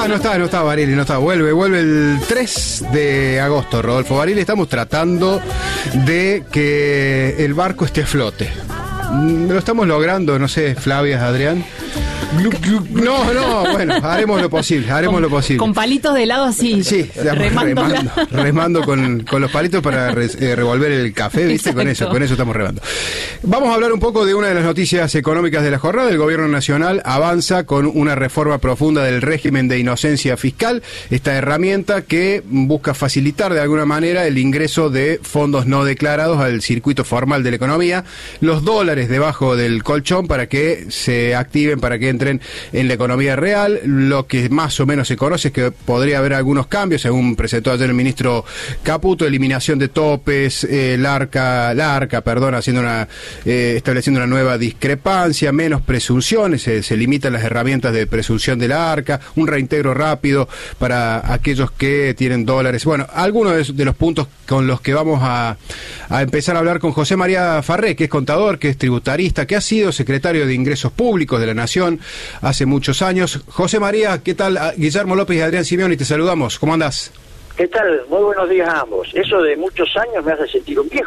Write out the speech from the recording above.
No está Barili, no está. Vuelve el 3 de agosto, Rodolfo Barili. Estamos tratando de que el barco esté a flote. Lo estamos logrando, no sé, Flavia, Adrián. No, bueno, haremos lo posible. Con palitos de helado así. Sí, remando con los palitos para revolver el café, ¿viste? Exacto. Con eso estamos remando. Vamos a hablar un poco de una de las noticias económicas de la jornada. El gobierno nacional avanza con una reforma profunda del régimen de inocencia fiscal, esta herramienta que busca facilitar de alguna manera el ingreso de fondos no declarados al circuito formal de la economía, los dólares debajo del colchón para que se activen, para que entren en la economía real. Lo que más o menos se conoce es que podría haber algunos cambios, según presentó ayer el ministro Caputo: eliminación de topes, la ARCA, estableciendo una nueva discrepancia, menos presunciones, se limitan las herramientas de presunción de la ARCA, un reintegro rápido para aquellos que tienen dólares. Bueno, algunos de los puntos con los que vamos a empezar a hablar con José María Farré, que es contador, que es tributarista, que ha sido secretario de Ingresos Públicos de la Nación hace muchos años. José María, ¿qué tal? Guillermo López y Adrián Simeoni, te saludamos. ¿Cómo andás? ¿Qué tal? Muy buenos días a ambos. Eso de muchos años me hace sentir un viejo.